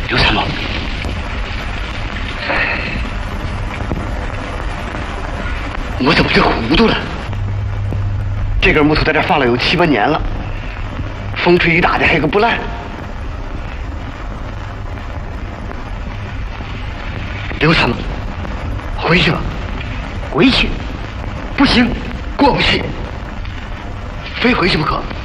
刘参谋，我怎么就糊涂了？这根木头在这放了有7、8年了，风吹雨打的还个不烂。刘参谋，回去吧。回去？不行，过不去，非回去不可。